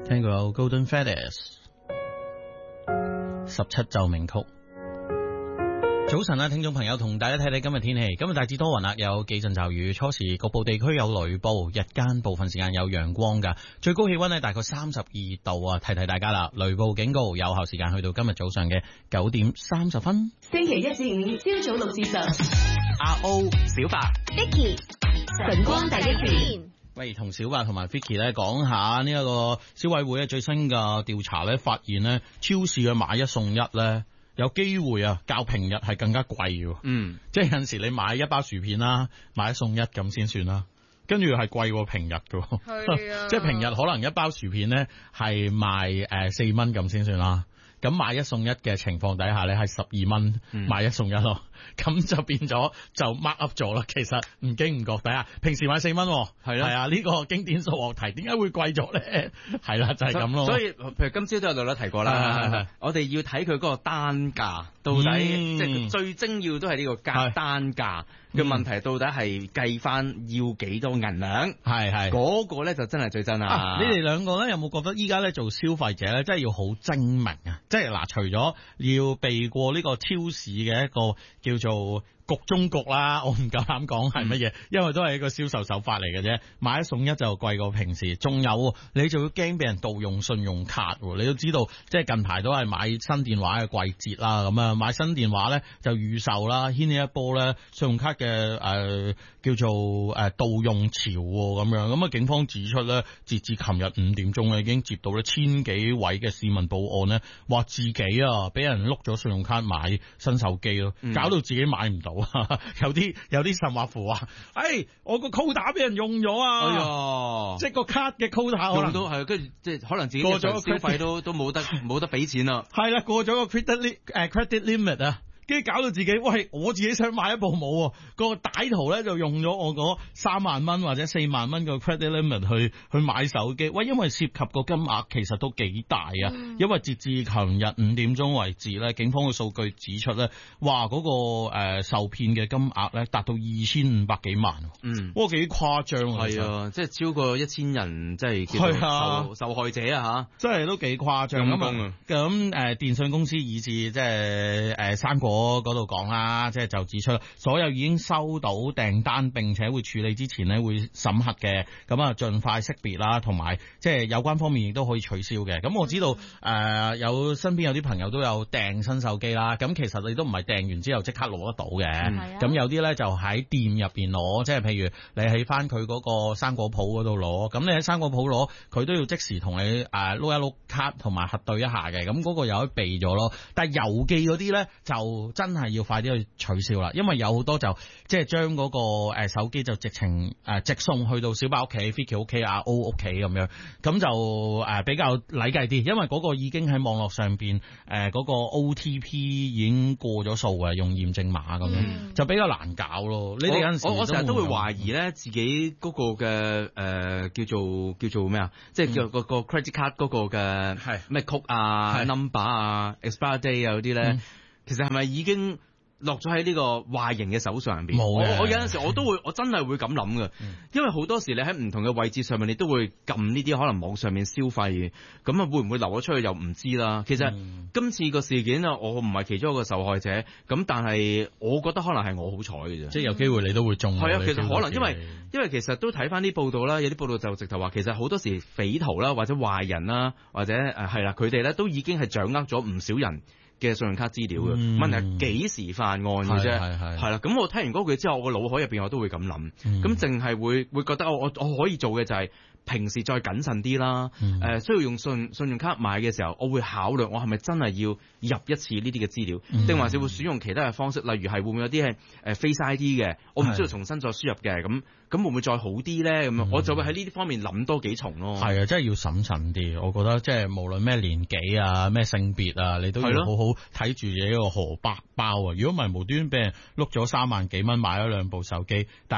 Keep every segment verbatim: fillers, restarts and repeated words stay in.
聽過有 Golden Feathers 十七奏鳴曲。早晨啊，聽眾朋友，同大家睇睇今日天氣。今日大致多雲啦，有幾陣驟雨，初時局部地區有雷暴，日間部分時間有陽光噶，最高氣溫呢大概三十二度啊！提提大家啦，雷暴警告有效時間去到今日早上嘅九點三十分。 星期一至五朝早六至十， 阿 O 小白 Vicky 晨光第一線。 喂，同小白同埋 Vicky 咧講下呢一個消委會嘅最新嘅調查咧，發現咧超市嘅買一送一咧。有機會啊，較平日係更加貴嘅。嗯，即係有陣時你買一包薯片啦，買一送一咁先算啦，跟住係貴過平日嘅。係啊，即係平日可能一包薯片咧係賣誒四蚊咁先算啦。咁買一送一嘅情況底下咧係十二蚊買一送一咯，咁、嗯、就變咗就 mark up 咗啦。其實唔經唔覺底下，平時買四蚊係啦，係啊，呢、這個經典數學題點解會貴咗咧？係啦，就係、是、咁咯。 所以譬如今朝都有女女提過啦，我哋要睇佢嗰個單價到底，嗯、即係最精要都係呢個價單價嘅問題，到底係計翻要幾多銀兩？係係嗰個咧就真係最真啊！ 你哋兩個咧有冇覺得依家咧做消費者咧真係要好精明啊？即係嗱，除咗要避過呢個超市嘅一個叫做局中局啦，我唔夠膽講係乜嘢，因為都係一個銷售手法嚟嘅啫。買一送一就貴過平時，仲有你就要驚俾人盜用信用卡。你都知道，即係近排都係買新電話嘅季節啦，咁啊買新電話咧就預售啦，掀起一波咧信用卡嘅誒、呃、叫做誒盜用潮咁樣。咁啊警方指出咧，截至琴日五點鐘咧已經接到咧千幾位嘅市民報案咧，話自己啊俾人碌咗信用卡買新手機咯，搞到自己買唔到。有啲有啲甚或乎話，哎，我個 quota 俾人用咗啊！哎呀，即係個卡嘅 quota 用到係，跟住即係可能自己過咗消費都都冇得冇得俾錢啦。 係啦，過咗個 credit li 誒 credit limit 啊。跟住搞到自己，喂！我自己想買一部冇，個歹徒咧就用咗我嗰三萬蚊或者四萬蚊個 credit limit 去去買手機。喂，因為涉及個金額其實都幾大啊。嗯、因為截至琴日五點鐘為止咧，警方嘅數據指出咧，話嗰、嗰個誒、呃、受騙嘅金額咧達到二千五百幾萬。嗯，哇，幾誇張係啊，即係超過一千人，即係叫做受、啊、受害者啊吓， 真係都幾誇張咁啊。咁誒、呃，電信公司以至即係誒生果。我嗰度講啦，即係就指出所有已經收到訂單並且會處理之前呢會審核嘅，咁啊盡快識別啦，同埋即係有關方面亦都可以取消嘅。咁我知道誒、呃、有身邊有啲朋友都有訂新手機啦，咁其實你都唔係訂完之後即刻攞得到嘅，咁、嗯、有啲咧就喺店入邊攞，即係譬如你喺翻佢嗰個生果鋪嗰度攞，咁你喺生果鋪攞，佢都要即時同你誒碌一碌卡同埋核對一下嘅，咁嗰個又可以避咗咯。但係郵寄嗰啲咧就真係要快啲去取消啦，因為有好多就即係將嗰個誒手機就直情誒直送去到小白屋企、Vicky 屋企、阿 O 屋企咁樣，咁就誒比較禮計啲，因為嗰個已經喺網絡上邊誒嗰個 O T P 已經過咗數嘅，用驗證碼咁樣、嗯、就比較難搞咯。你哋有陣時我我成日都會懷疑咧，自己嗰個嘅誒、呃、叫做叫做咩啊？即係叫個個 credit card 嗰個嘅係咩曲啊、number 啊、expire day 啊嗰啲咧。嗯其實係咪已經落咗喺呢個壞人嘅手上入邊？冇嘅。我我有陣時我都會，我真係會咁諗嘅，因為好多時你喺唔同嘅位置上面，你都會撳呢啲可能網上面消費，咁啊會唔會流咗出去又唔知啦。其實、嗯、今次個事件啊，我唔係其中一個受害者，咁但係我覺得可能係我好彩嘅啫， 即係有機會你都會中。 係啊，其實可能因為因為其實都睇翻啲報道啦，有啲報道就直頭話，其實好多時匪徒啦或者壞人啦或者誒係啦，佢哋咧都已經係掌握咗唔少人嘅信用卡資料嘅、嗯，問題係幾時犯案嘅啫，係啦。咁我聽完嗰句之後，我個腦海入邊我都會咁諗，咁淨係會會覺得我我我可以做嘅就係平時再謹慎啲啦。誒、嗯呃，需要用信信用卡買嘅時候，我會考慮我係咪真係要入一次呢啲嘅資料，定、嗯、還是會選用其他嘅方式，例如係會唔會有啲係誒 Face I D 嘅，我唔需要重新再輸入嘅，咁咁會唔會再好啲咧？咁樣、嗯、我就會喺呢啲方面諗多幾重咯。係啊， 真係要審慎啲。我覺得即係無論咩年紀啊、咩性別啊，你都要好好睇住自己個荷包包啊！如果唔係無端端俾人碌咗三萬幾蚊買咗兩部手機，但係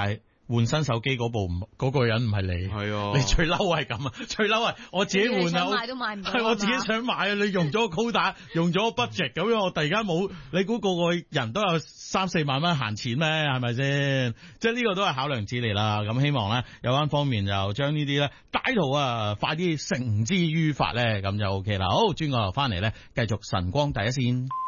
換新手機嗰部唔嗰個人唔係你， 係啊， 你最嬲係咁啊，最嬲係我自己換啊， 想買都買唔到， 係我自己想買啊，你用咗個 quota，用咗個 budget 咁樣，我突然間冇，你估個個人都有三四萬蚊閒錢咩？係咪先？即係呢個都係考量之列啦。咁希望咧有關方面就將呢啲咧歹徒啊快啲繩之於法咧，咁就 OK 啦。好，轉個頭翻嚟咧，繼續晨光第一線。